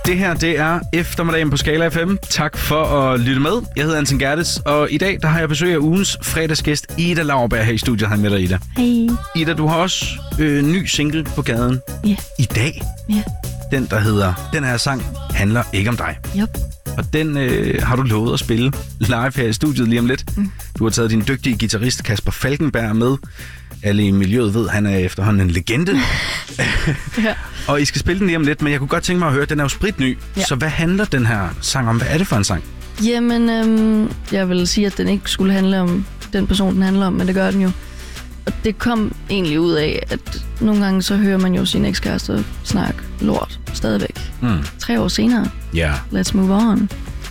Det her, det er eftermiddagen på Skala FM. Tak for at lytte med. Jeg hedder Anton Gerdes, og i dag der har jeg besøg af ugens fredagsgæst, Ida Lauerberg, her i studiet. Hej med dig, Ida. Hej. Ida, du har også ny single på gaden i dag. Ja. Den, der hedder Den her sang handler ikke om dig. Yep. Og den har du lovet at spille live her i studiet lige om lidt. Du har taget din dygtige guitarist Kasper Falkenberg med. Alle i miljøet ved, han er efterhånden en legende. Ja. Og I skal spille den lige om lidt, men jeg kunne godt tænke mig at høre, den er jo spritny. Ja. Så hvad handler den her sang om? Hvad er det for en sang? Jamen, jeg vil sige, at den ikke skulle handle om den person, den handler om, men det gør den jo. Og det kom egentlig ud af, at nogle gange så hører man jo sin ekskæreste snakke lort stadigvæk. 3 år senere. Ja. Let's move on.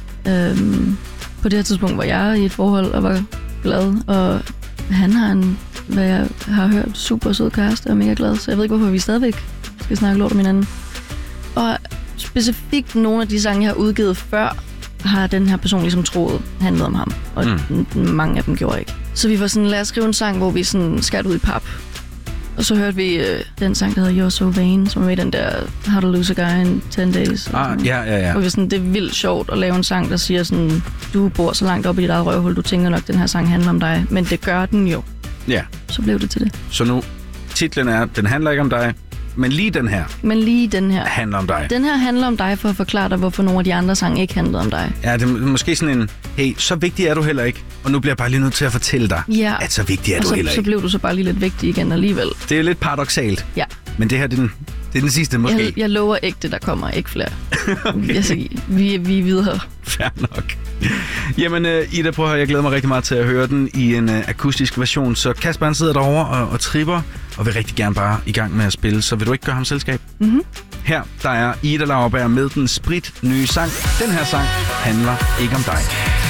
På det her tidspunkt var jeg i et forhold og var glad, og han har en, hvad jeg har hørt, super sød kæreste og mega glad, så jeg ved ikke, hvorfor vi stadigvæk skal snakke lort om hinanden. Og specifikt nogle af de sange, jeg har udgivet før, har den her person ligesom troet handlede om ham, og mange af dem gjorde ikke. Så vi var sådan, lad os skrive en sang, hvor vi sådan skært ud i pap. Og så hørte vi den sang, der hedder You're So Vain, som er med den der How to Lose a Guy in 10 Days. Ja. Og vi sådan, det er vildt sjovt at lave en sang, der siger sådan, du bor så langt op i dit eget røvhul, du tænker nok, den her sang handler om dig. Men det gør den jo. Ja. Så blev det til det. Så nu, titlen er, den handler ikke om dig, men lige den her handler om dig. Den her handler om dig for at forklare dig, hvorfor nogle af de andre sange ikke handler om dig. Ja, det er måske sådan en, hey, så vigtig er du heller ikke, og nu bliver jeg bare lige nødt til at fortælle dig, at så vigtig er du heller ikke. Så blev du så bare lige lidt vigtig igen alligevel. Det er lidt paradoksalt. Ja. Men det her, det er den sidste måske. Jeg lover ikke, der kommer ikke flere. Okay. Jeg siger, vi er videre. Fair nok. Jamen, Ida, prøv at høre, jeg glæder mig rigtig meget til at høre den i en akustisk version. Så Kasper, han sidder derovre og tripper, og vil rigtig gerne bare i gang med at spille. Så vil du ikke gøre ham selskab? Her, der er Ida Lauerberg med den spritnye sang. Den her sang handler ikke om dig.